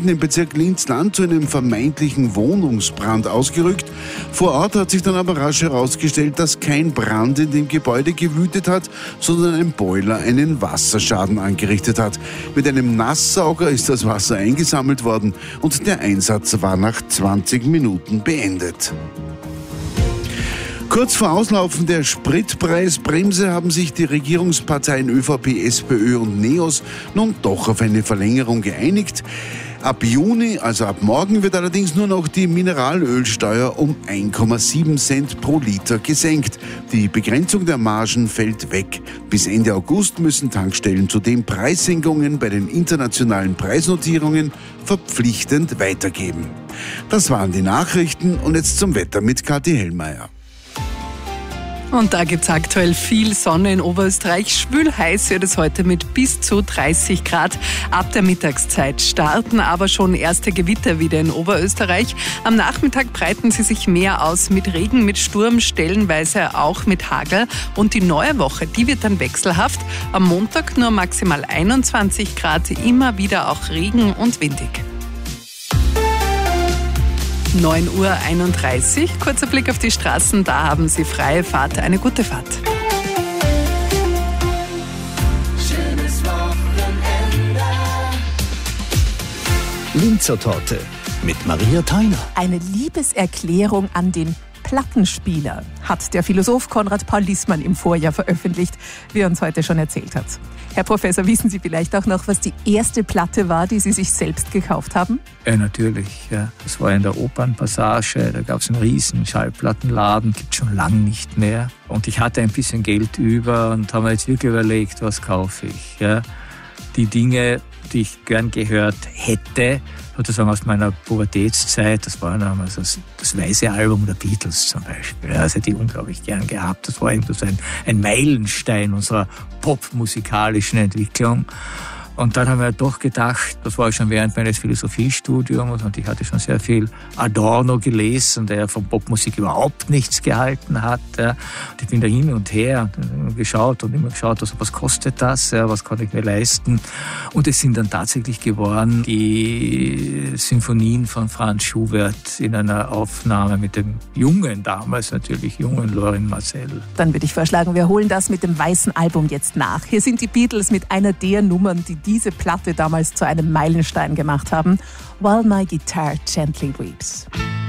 Beamten im Bezirk Linz-Land zu einem vermeintlichen Wohnungsbrand ausgerückt. Vor Ort hat sich dann aber rasch herausgestellt, dass kein Brand in dem Gebäude gewütet hat, sondern ein Boiler einen Wasserschaden angerichtet hat. Mit einem Nasssauger ist das Wasser eingesammelt worden und der Einsatz war nach 20 Minuten beendet. Kurz vor Auslaufen der Spritpreisbremse haben sich die Regierungsparteien ÖVP, SPÖ und NEOS nun doch auf eine Verlängerung geeinigt. Ab Juni, also ab morgen, wird allerdings nur noch die Mineralölsteuer um 1,7 Cent pro Liter gesenkt. Die Begrenzung der Margen fällt weg. Bis Ende August müssen Tankstellen zudem Preissenkungen bei den internationalen Preisnotierungen verpflichtend weitergeben. Das waren die Nachrichten und jetzt zum Wetter mit Kathi Hellmeier. Und da gibt es aktuell viel Sonne in Oberösterreich. Schwül-heiß wird es heute mit bis zu 30 Grad. Ab der Mittagszeit starten aber schon erste Gewitter wieder in Oberösterreich. Am Nachmittag breiten sie sich mehr aus mit Regen, mit Sturm, stellenweise auch mit Hagel. Und die neue Woche, die wird dann wechselhaft. Am Montag nur maximal 21 Grad, immer wieder auch Regen und windig. 9:31 Uhr. Kurzer Blick auf die Straßen, da haben Sie freie Fahrt. Eine gute Fahrt. Schönes Wochenende. Linzer Torte mit Maria Theiner. Eine Liebeserklärung an den Plattenspieler hat der Philosoph Konrad Paul Liessmann im Vorjahr veröffentlicht, wie er uns heute schon erzählt hat. Herr Professor, wissen Sie vielleicht auch noch, was die erste Platte war, die Sie sich selbst gekauft haben? Ja, natürlich. Ja. Das war in der Opernpassage, da gab es einen riesen Schallplattenladen, gibt es schon lange nicht mehr. Und ich hatte ein bisschen Geld über und habe mir jetzt wirklich überlegt, was kaufe ich. Ja. Die Dinge, die ich gern gehört hätte, sozusagen aus meiner Pubertätszeit, das war damals das weiße Album der Beatles zum Beispiel. Ja, das hätte ich unglaublich gern gehabt. Das war irgendwie so ein Meilenstein unserer popmusikalischen Entwicklung. Und dann haben wir doch gedacht, das war schon während meines Philosophiestudiums und ich hatte schon sehr viel Adorno gelesen, der von Popmusik überhaupt nichts gehalten hat. Ja. Und ich bin da hin und her und geschaut, also was kostet das, ja, was kann ich mir leisten. Und es sind dann tatsächlich geworden die Symphonien von Franz Schubert in einer Aufnahme mit dem damals natürlich jungen Lorin Maazel. Dann würde ich vorschlagen, wir holen das mit dem weißen Album jetzt nach. Hier sind die Beatles mit einer der Nummern, die diese Platte damals zu einem Meilenstein gemacht haben. While My Guitar Gently Weeps.